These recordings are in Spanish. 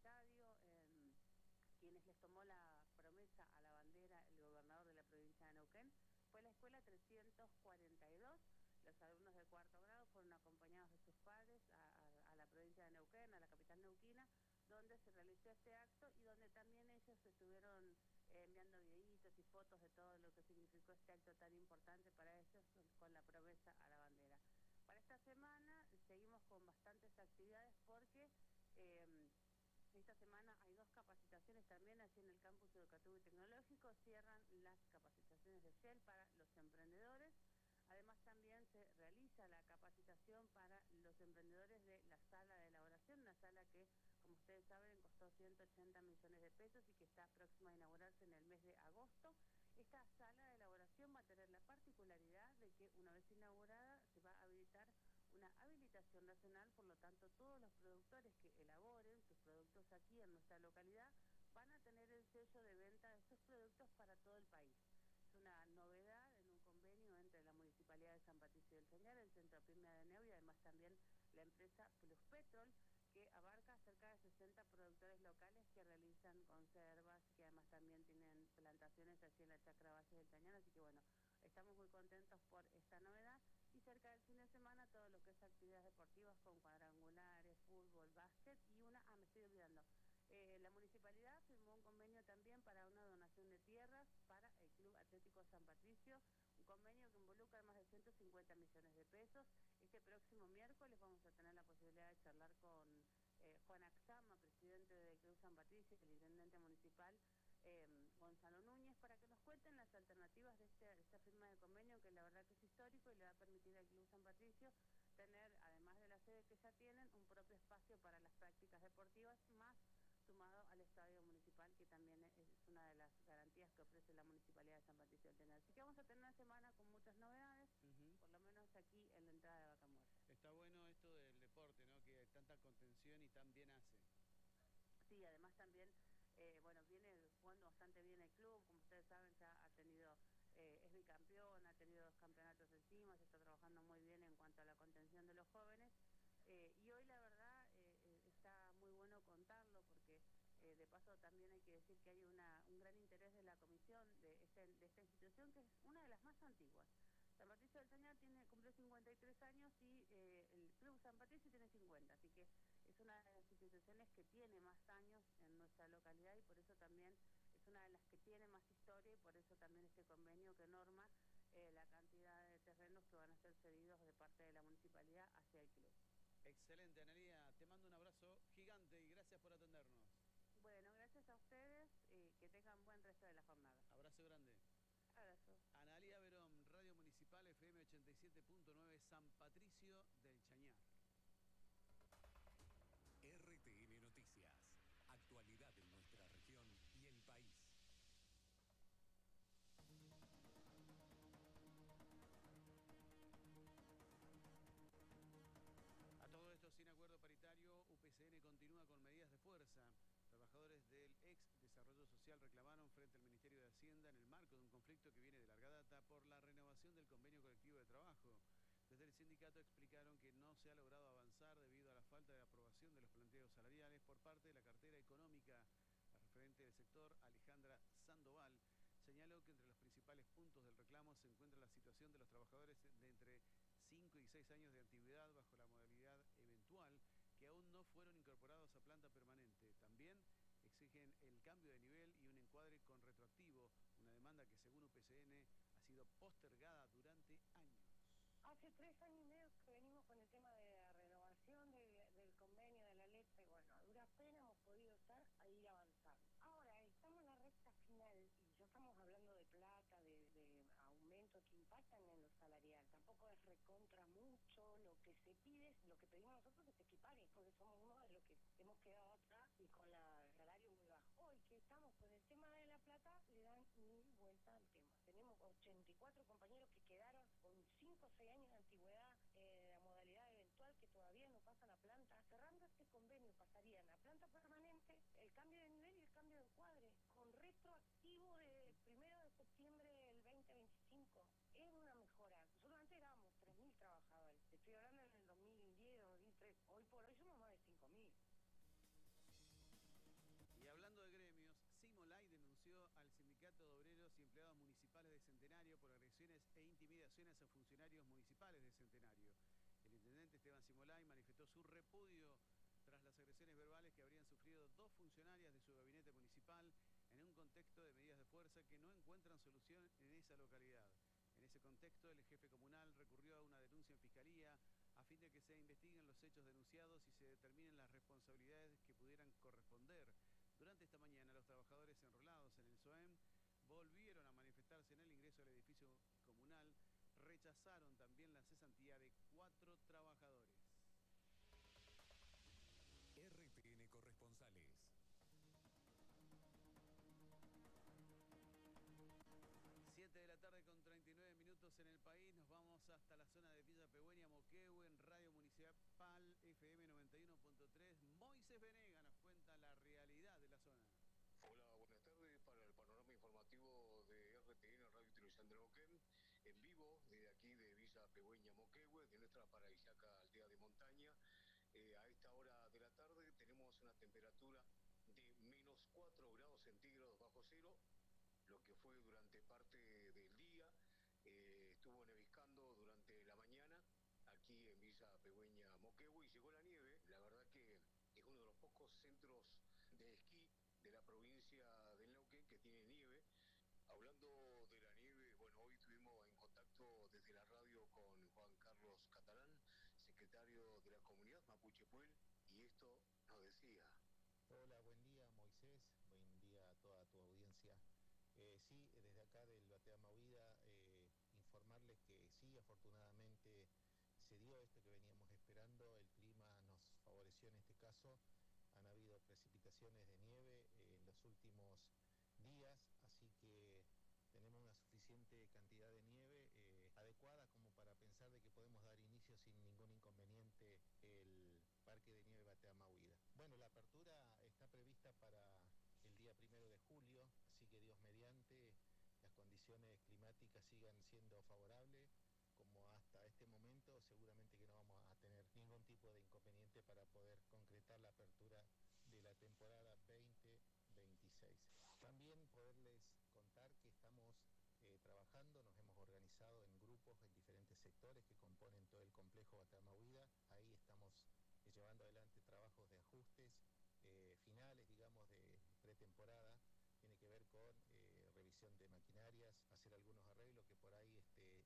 estadio, quienes les tomó la promesa a la bandera el gobernador de la provincia de Neuquén, fue la escuela 342. Los alumnos de cuarto grado fueron acompañados de sus padres a la provincia de Neuquén, a la capital neuquina, donde se realizó este acto y donde también ellos estuvieron enviando videitos y fotos de todo lo que significó este acto tan importante para ellos con la promesa a la bandera. Para esta semana seguimos con bastantes actividades porque esta semana hay 2 capacitaciones también allí en el campus educativo y tecnológico. Cierran las capacitaciones de Shell para los emprendedores. Además también se realiza la capacitación para los emprendedores de la sala de elaboración, una sala que, como ustedes saben, costó 180 millones de pesos y que está próxima a inaugurarse en el mes de agosto. Esta sala de elaboración va a tener la particularidad de que una vez inaugurada se va a habilitar una habilitación nacional, por lo tanto todos los productores que elaboren sus productos aquí en nuestra localidad van a tener el sello de venta de estos productos para todo el país. Es una novedad en un convenio entre la Municipalidad de San Patricio del Chañar, el Centro Pyme de Neu y además también la empresa Pluspetrol, que abarca cerca de 60 productores locales que realizan conservas, que además también tienen plantaciones allí en la Chacra Valle del Chañar, así que bueno, estamos muy contentos por esta novedad. Y cerca del fin de semana todo lo que es actividades deportivas con cuadrangulares, fútbol, básquet y me estoy olvidando. La municipalidad firmó un convenio también para una donación de tierras para el Club Atlético San Patricio, un convenio que involucra más de 150 millones de pesos. Este próximo miércoles vamos a tener la posibilidad de charlar con Juan Axama, presidente del Club San Patricio, el intendente municipal, Gonzalo Núñez, para que nos cuenten las alternativas de esta firma de convenio, que la verdad que es histórico y le va a permitir al Club San Patricio tener, además de la sede que ya tienen, un propio espacio para las prácticas deportivas, más sumado al estadio municipal, que también es una de las garantías que ofrece la Municipalidad de San Patricio del Chañar. Así que vamos a tener una semana con muchas novedades, por lo menos aquí en la entrada de Vaca Muerta. Está bueno esto del deporte, ¿no? Que hay tanta contención y tan bien hace. Sí, además también, bueno, viene jugando bastante bien el club, como ustedes saben, ya ha tenido, es bicampeón, ha tenido 2 campeonatos encima, se está trabajando muy bien en cuanto a la contención de los jóvenes, y hoy la verdad está muy bueno contarlo porque de paso también hay que decir que hay un gran interés de la comisión de esta institución, que es una de las más antiguas. San Patricio del Chañar cumplió 53 años y el Club San Patricio tiene 50, así que es una de las instituciones que tiene más años en nuestra localidad y por eso también es una de las que tiene más historia y por eso también este convenio que norma la cantidad de terrenos que van a ser cedidos de parte de la municipalidad hacia el club. Excelente, Analía. Te mando un abrazo gigante y gracias por atendernos. Bueno, gracias a ustedes, que tengan buen resto de la jornada. Abrazo grande. Abrazo. Analía Verón, Radio Municipal FM 87.9, San Patricio del Chañar. RTN Noticias. Actualidad en nuestra región y el país. A todo esto, sin acuerdo paritario, UPCN continúa con medidas de fuerza. Trabajadores del ex Desarrollo Social reclamaron frente al Ministerio de Hacienda en el marco de un conflicto que viene de larga data por la renovación del convenio colectivo de trabajo. Desde el sindicato explicaron que no se ha logrado avanzar debido a la falta de aprobación de los planteos salariales por parte de la cartera económica. La referente del sector, Alejandra Sandoval, señaló que entre los principales puntos del reclamo se encuentra la situación de los trabajadores de entre 5 y 6 años de antigüedad bajo la modalidad eventual, que aún no fueron incorporados a planta permanente. También exigen el cambio de nivel y un encuadre con retroactivo, una demanda que según UPCN ha sido postergada durante años. Hace 3 años y medio que venimos con el tema de la renovación del convenio de la letra y bueno, a duras penas hemos podido estar a ir avanzando. Ahora, estamos en la recta final y ya estamos hablando de plata, de aumentos que impactan en lo salarial. Tampoco es recontra mucho, lo que se pide, lo que pedimos nosotros es que se equipare, porque somos uno de los que hemos quedado atrás y con el salario muy bajo. Hoy que estamos con el tema de la plata, le dan 1000 vueltas al tema. Tenemos 84 compañeros que quedaron con 5 o 6 años de antigüedad, la modalidad eventual, que todavía no pasan a planta. Cerrando este convenio pasarían a planta permanente el cambio de nivel y el cambio de encuadre, con retroactivo de 1 de septiembre del 2025. Es una mejora. Nosotros antes éramos 3000 trabajadores, estoy hablando en el 2010, 2003, hoy por hoy somos más de 5000. docenas de funcionarios municipales de Centenario. El intendente Esteban Simolay manifestó su repudio tras las agresiones verbales que habrían sufrido 2 funcionarias de su gabinete municipal en un contexto de medidas de fuerza que no encuentran solución en esa localidad. En ese contexto, el jefe comunal recurrió a una denuncia en fiscalía a fin de que se investiguen los hechos denunciados y se determinen las responsabilidades que pudieran corresponder. Durante esta mañana, los trabajadores enrolados en el SOEM volvieron a manifestarse en el ingreso al edificio comunal. Rechazaron también la cesantía de 4 trabajadores. RTN Corresponsales. 7 de la tarde con 39 minutos en el país. Nos vamos hasta la zona de Villa Pegüeña, Moquehue, en Radio Municipal FM 91.3. Moisés Venega nos cuenta la realidad de la zona. Hola, buenas tardes para el panorama informativo de RTN Radio y Televisión de Neuquén, en vivo desde aquí de Villa Pegüeña, Moquehue, de nuestra paradisíaca aldea de montaña. A esta hora de la tarde tenemos una temperatura de menos 4 grados centígrados bajo cero, lo que fue durante parte del día. Estuvo neviscando durante la mañana aquí en Villa Pegüeña, Moquehue, y llegó la nieve. La verdad que es uno de los pocos centros de esquí de la provincia del Neuquén que tiene nieve. Hablando de la nieve, bueno, hoy estuvimos en contacto desde la radio con Juan Carlos Catalán, secretario de la comunidad Mapuche Puel, y esto nos decía. Hola, buen día Moisés, buen día a toda tu audiencia. Sí, desde acá del Batea Mahuida, informarles que sí, afortunadamente se dio esto que veníamos esperando, el clima nos favoreció en este caso, han habido precipitaciones de nieve en los últimos días, así que tenemos una suficiente cantidad de nieve adecuada como para pensar de que podemos dar inicio sin ningún inconveniente el Parque de Nieve Batea Mahuida. Bueno, la apertura está prevista para el día 1 de julio, así que Dios mediante, las condiciones climáticas sigan siendo favorables, como hasta este momento, seguramente que no vamos a tener ningún tipo de inconveniente para poder concretar la apertura de la temporada 2026. También poderles contar que estamos trabajando, nos hemos organizado en grupos en diferentes sectores que componen todo el complejo Batea Mahuida. Ahí estamos llevando adelante trabajos de ajustes finales, digamos, de pretemporada. Tiene que ver con revisión de maquinarias, hacer algunos arreglos que por ahí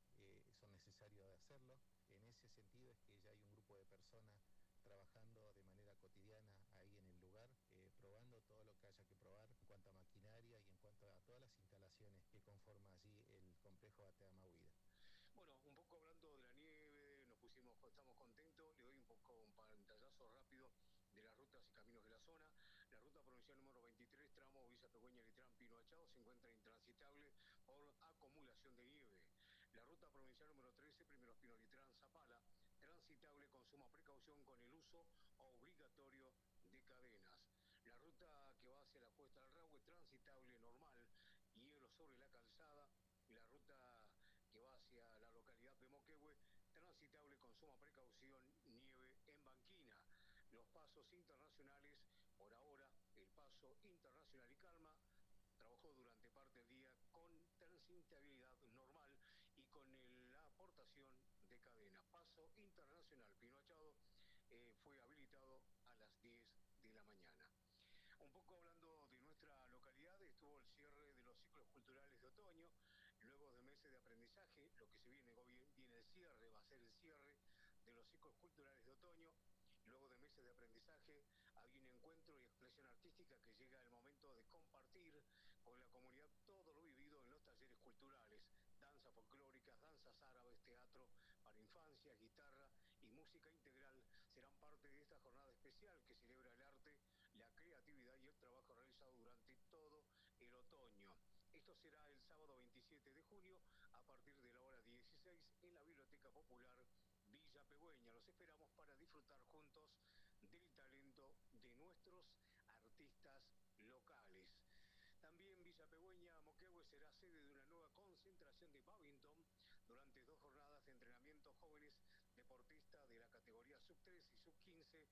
son necesarios de hacerlo. En ese sentido es que ya hay un grupo de personas trabajando de manera cotidiana ahí en el lugar, probando todo lo que haya que probar en cuanto a maquinaria y en cuanto a todas las instalaciones que conforman allí el complejo Batea Mahuida. Bueno, un poco hablando de la nieve, estamos contentos. Le doy un pantallazo rápido de las rutas y caminos de la zona. La ruta provincial número 23, tramo Villa Pegüeña, Litrán, Pino Achao, se encuentra intransitable por acumulación de nieve. La ruta provincial número 13, Primeros Pino, Litrán, Zapala, transitable con suma precaución con el uso obligatorio de cadenas. La ruta que va hacia la Cuesta del Rahue, transitable normal, hielo sobre la calzada. La ruta que va hacia la localidad de Moquehue, transitable con suma precaución, nieve en banquina. Los pasos internacionales, por ahora, el paso internacional y Calma, trabajó durante parte del día con transitabilidad normal y con la aportación de cadena. Paso internacional Pino Achado fue habilitado a las 10 de la mañana. Un poco hablando de nuestra localidad, estuvo el cierre de los ciclos culturales de otoño, luego de meses de aprendizaje, lo que se viene el cierre, va a ser el cierre de los ciclos culturales de otoño. Luego de meses de aprendizaje, hay un encuentro y expresión artística que llega el momento de compartir con la comunidad todo lo vivido en los talleres culturales, danzas folclóricas, danzas árabes, teatro para infancias, guitarra y música integral serán parte de esta jornada especial que celebra el arte, la creatividad y el trabajo realizado durante todo el otoño. Esto será el sábado 27 de junio a partir de la hora 16 en la Biblioteca Popular Villa Pegüeña. Los esperamos para disfrutar juntos del talento de nuestros artistas locales. También Villa Pegüeña, Moquehue, será sede de una nueva concentración de bádminton durante 2 jornadas de entrenamiento jóvenes deportistas de la categoría sub-13 y sub-15